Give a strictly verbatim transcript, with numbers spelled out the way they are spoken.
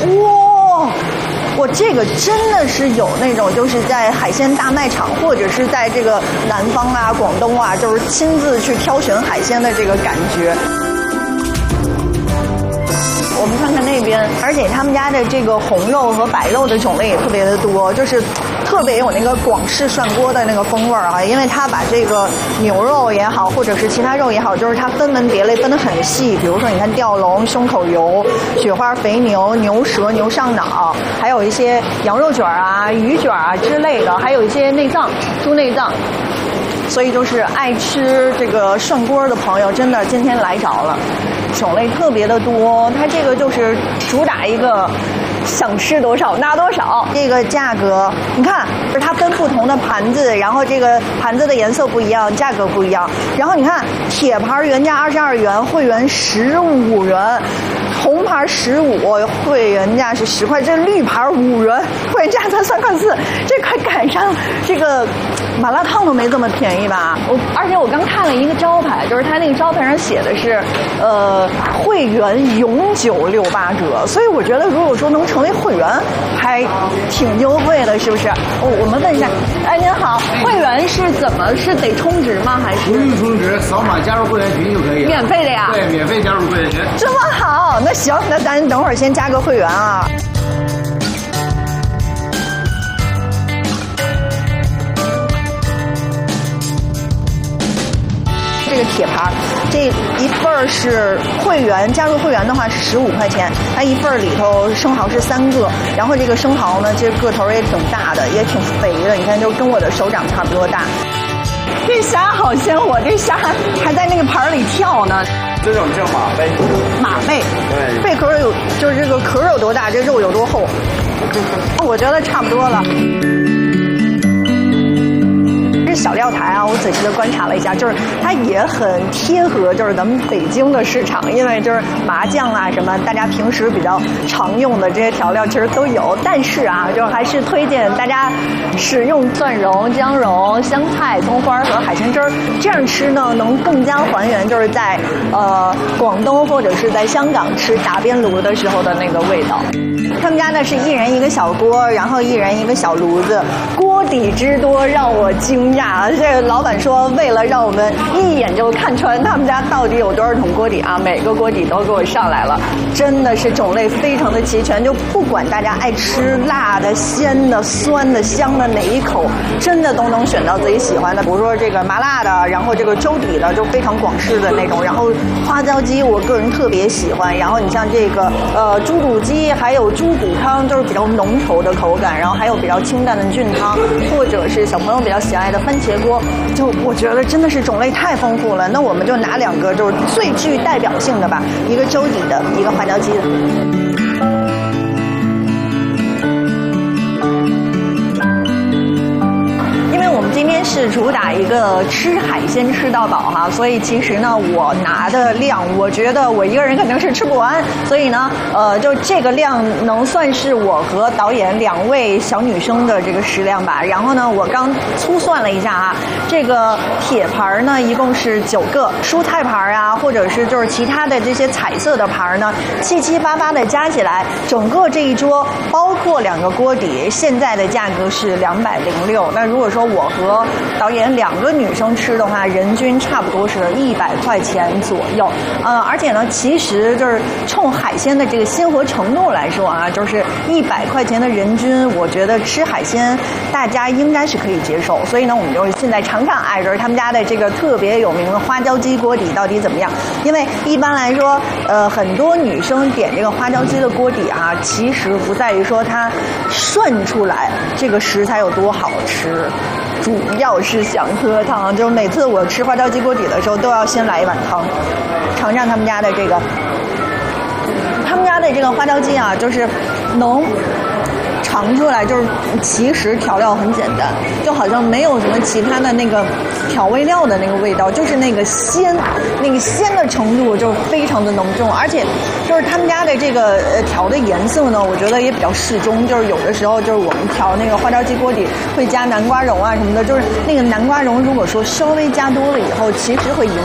哇！我这个真的是有那种，就是在海鲜大卖场，或者是在这个南方啊、广东啊，就是亲自去挑选海鲜的这个感觉。我们看看那边，而且他们家的这个红肉和白肉的种类也特别的多，就是特别有那个广式涮锅的那个风味儿啊。因为他把这个牛肉也好，或者是其他肉也好，就是它分门别类分得很细。比如说，你看吊龙、胸口油、雪花肥牛、牛舌、牛上脑，还有一些羊肉卷啊、鱼卷啊之类的，还有一些内脏、猪内脏。所以就是爱吃这个涮锅的朋友，真的今天来着了，种类特别的多。它这个就是主打一个想吃多少拿多少，这个价格你看，就是它分不同的盘子，然后这个盘子的颜色不一样，价格不一样。然后你看铁盘原价二十二元，会员十五元。红盘十五，会员价是十块，这绿盘五元，会员价才三块四，这快赶上这个麻辣烫都没这么便宜吧？我而且我刚看了一个招牌，就是它那个招牌上写的是，呃，会员永久六八折，所以我觉得如果说能成为会员，还挺优惠的，是不是？我我们问一下，哎，您好，会员是怎么是得充值吗？还是不用充值，扫码加入会员群就可以了。 免费的呀？ 对，免费加入会员群。 这么好，那行，那咱等会儿先加个会员啊。这个铁盘，这一份儿是会员，加入会员的话是十五块钱，它一份儿里头生蚝是三个，然后这个生蚝呢，其实个头也挺大的，也挺肥的，你看就跟我的手掌差不多大。这虾好鲜活，这虾还在那个盘里跳呢。 这种叫马贝。 马贝。 对。 贝壳有，就是这个壳有多大，这肉有多厚。我觉得差不多了。这是小料台啊，我仔细的观察了一下，就是它也很贴合，就是咱们北京的市场，因为就是麻酱啊什么，大家平时比较常用的这些调料其实都有，但是啊，就还是推荐大家使用蒜蓉、姜蓉、香菜、葱花和海鲜汁儿，这样吃呢，能更加还原就是在呃广东或者是在香港吃打边炉的时候的那个味道。他们家呢是一人一个小锅，然后一人一个小炉子，锅底之多让我惊讶。这个老板说，为了让我们一眼就看穿他们家到底有多少桶锅底啊，每个锅底都给我上来了，真的是种类非常的齐全。就不管大家爱吃辣的、鲜的、酸的、香的哪一口，真的都能选到自己喜欢的。比如说这个麻辣的，然后这个粥底的就非常广式的那种，然后花椒鸡我个人特别喜欢。然后你像这个呃猪肚鸡，还有猪骨汤，就是比较浓稠的口感，然后还有比较清淡的菌汤，或者是小朋友比较喜爱的番茄锅，就我觉得真的是种类太丰富了。那我们就拿两个就是最具代表性的吧，一个粥底的，一个花椒鸡的。今天是主打一个吃海鲜吃到饱哈，所以其实呢，我拿的量，我觉得我一个人肯定是吃不完，所以呢，呃，就这个量能算是我和导演两位小女生的这个食量吧。然后呢，我刚粗算了一下啊，这个铁盘呢一共是九个，蔬菜盘啊，或者是就是其他的这些彩色的盘呢，七七八八的加起来，整个这一桌包括两个锅底，现在的价格是两百零六。那如果说我和和导演两个女生吃的话，人均差不多是一百块钱左右。呃，而且呢，其实就是冲海鲜的这个鲜活程度来说啊，就是一百块钱的人均，我觉得吃海鲜大家应该是可以接受。所以呢，我们就现在尝尝艾仁他们家的这个特别有名的花椒鸡锅底到底怎么样？因为一般来说，呃，很多女生点这个花椒鸡的锅底啊，其实不在于说它涮出来这个食材有多好吃。主要是想喝汤，就每次我吃花椒鸡锅底的时候，都要先来一碗汤，尝尝他们家的这个，他们家的这个花椒鸡啊，就是能尝出来，就是其实调料很简单，就好像没有什么其他的那个调味料的那个味道，就是那个鲜，那个鲜的程度就非常的浓重，而且就是他们家的这个呃调的颜色呢，我觉得也比较适中，就是有的时候就是我们调那个花椒鸡锅底会加南瓜蓉啊什么的，就是那个南瓜蓉如果说稍微加多了以后，其实会影